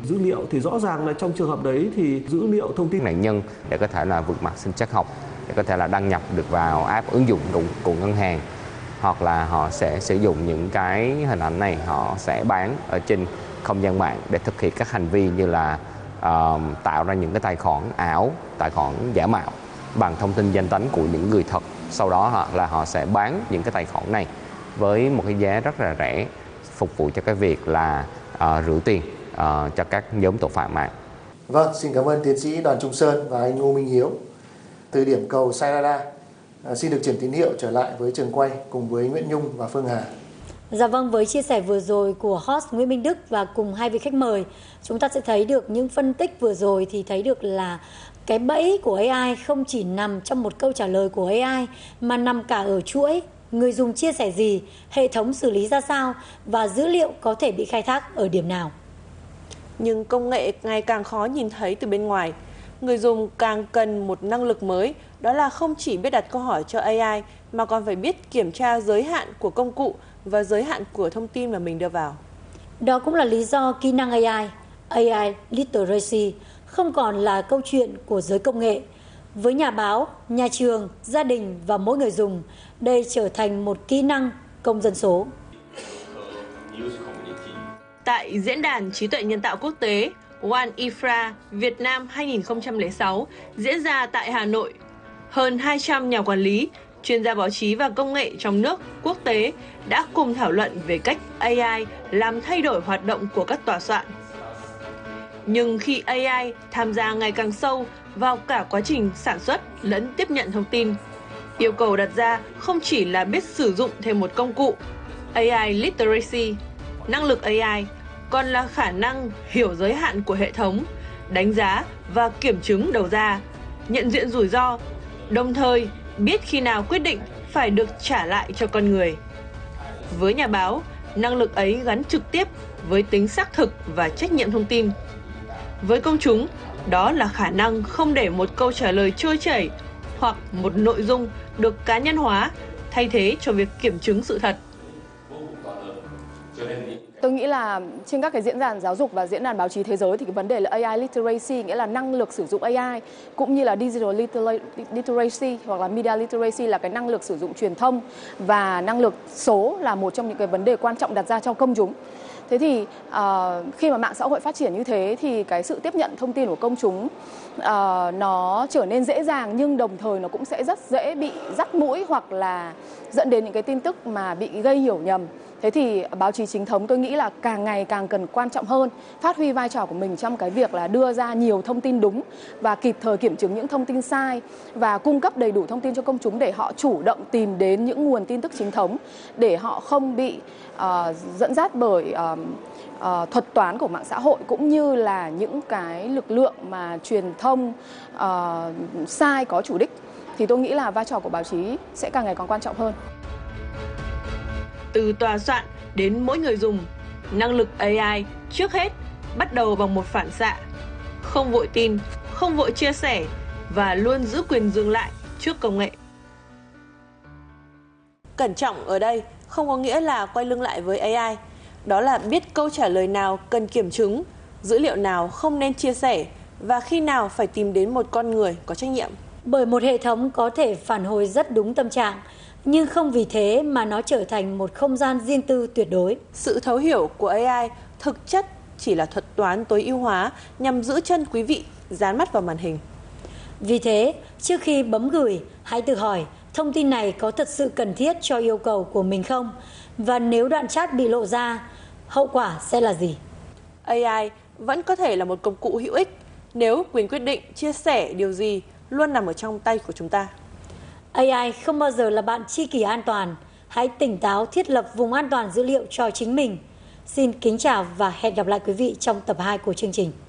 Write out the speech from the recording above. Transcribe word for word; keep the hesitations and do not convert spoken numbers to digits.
dữ liệu thì rõ ràng là trong trường hợp đấy thì dữ liệu thông tin nạn nhân để có thể là vượt mặt sinh trắc học, để có thể là đăng nhập được vào app ứng dụng của, của ngân hàng, hoặc là họ sẽ sử dụng những cái hình ảnh này, họ sẽ bán ở trên không gian mạng để thực hiện các hành vi như là uh, tạo ra những cái tài khoản ảo, tài khoản giả mạo bằng thông tin danh tính của những người thật. Sau đó họ, là họ sẽ bán những cái tài khoản này với một cái giá rất là rẻ, phục vụ cho cái việc là uh, rửa tiền uh, cho các nhóm tội phạm mạng. Vâng, xin cảm ơn tiến sĩ Đoàn Trung Sơn và anh Ngô Minh Hiếu. Từ điểm cầu Sai Radar, uh, xin được chuyển tín hiệu trở lại với trường quay cùng với Nguyễn Nhung và Phương Hà. Dạ vâng, với chia sẻ vừa rồi của host Nguyễn Minh Đức và cùng hai vị khách mời, chúng ta sẽ thấy được những phân tích vừa rồi thì thấy được là cái bẫy của a i không chỉ nằm trong một câu trả lời của a i mà nằm cả ở chuỗi người dùng chia sẻ gì, hệ thống xử lý ra sao và dữ liệu có thể bị khai thác ở điểm nào. Nhưng công nghệ ngày càng khó nhìn thấy từ bên ngoài. Người dùng càng cần một năng lực mới, đó là không chỉ biết đặt câu hỏi cho a i mà còn phải biết kiểm tra giới hạn của công cụ và giới hạn của thông tin mà mình đưa vào. Đó cũng là lý do kỹ năng a i, a i literacy không còn là câu chuyện của giới công nghệ. Với nhà báo, nhà trường, gia đình và mỗi người dùng, đây trở thành một kỹ năng công dân số. Tại Diễn đàn Trí tuệ nhân tạo quốc tế One Infra Việt Nam hai nghìn không trăm lẻ sáu diễn ra tại Hà Nội, hơn hai trăm nhà quản lý, chuyên gia báo chí và công nghệ trong nước, quốc tế đã cùng thảo luận về cách a i làm thay đổi hoạt động của các tòa soạn. Nhưng khi a i tham gia ngày càng sâu vào cả quá trình sản xuất lẫn tiếp nhận thông tin, yêu cầu đặt ra không chỉ là biết sử dụng thêm một công cụ, a i literacy, năng lực a i, còn là khả năng hiểu giới hạn của hệ thống, đánh giá và kiểm chứng đầu ra, nhận diện rủi ro, đồng thời biết khi nào quyết định phải được trả lại cho con người. Với nhà báo, năng lực ấy gắn trực tiếp với tính xác thực và trách nhiệm thông tin. Với công chúng, đó là khả năng không để một câu trả lời trôi chảy hoặc một nội dung được cá nhân hóa thay thế cho việc kiểm chứng sự thật. Tôi nghĩ là trên các cái diễn đàn giáo dục và diễn đàn báo chí thế giới thì cái vấn đề là a i literacy, nghĩa là năng lực sử dụng a i, cũng như là digital literacy hoặc là media literacy là cái năng lực sử dụng truyền thông và năng lực số là một trong những cái vấn đề quan trọng đặt ra cho công chúng. Thế thì uh, khi mà mạng xã hội phát triển như thế thì cái sự tiếp nhận thông tin của công chúng uh, nó trở nên dễ dàng, nhưng đồng thời nó cũng sẽ rất dễ bị dắt mũi hoặc là dẫn đến những cái tin tức mà bị gây hiểu nhầm. Thế thì báo chí chính thống tôi nghĩ là càng ngày càng cần quan trọng hơn, phát huy vai trò của mình trong cái việc là đưa ra nhiều thông tin đúng và kịp thời kiểm chứng những thông tin sai và cung cấp đầy đủ thông tin cho công chúng để họ chủ động tìm đến những nguồn tin tức chính thống, để họ không bị uh, dẫn dắt bởi uh, uh, thuật toán của mạng xã hội cũng như là những cái lực lượng mà truyền thông uh, sai có chủ đích. Thì tôi nghĩ là vai trò của báo chí sẽ càng ngày càng quan trọng hơn. Từ tòa soạn đến mỗi người dùng, năng lực a i trước hết bắt đầu bằng một phản xạ, không vội tin, không vội chia sẻ và luôn giữ quyền dừng lại trước công nghệ. Cẩn trọng ở đây không có nghĩa là quay lưng lại với a i, đó là biết câu trả lời nào cần kiểm chứng, dữ liệu nào không nên chia sẻ và khi nào phải tìm đến một con người có trách nhiệm. Bởi một hệ thống có thể phản hồi rất đúng tâm trạng, nhưng không vì thế mà nó trở thành một không gian riêng tư tuyệt đối. Sự thấu hiểu của a i thực chất chỉ là thuật toán tối ưu hóa nhằm giữ chân quý vị dán mắt vào màn hình. Vì thế, trước khi bấm gửi, hãy tự hỏi thông tin này có thật sự cần thiết cho yêu cầu của mình không? Và nếu đoạn chat bị lộ ra, hậu quả sẽ là gì? a i vẫn có thể là một công cụ hữu ích nếu quyền quyết định chia sẻ điều gì luôn nằm ở trong tay của chúng ta. a i không bao giờ là bạn tri kỷ an toàn. Hãy tỉnh táo thiết lập vùng an toàn dữ liệu cho chính mình. Xin kính chào và hẹn gặp lại quý vị trong tập hai của chương trình.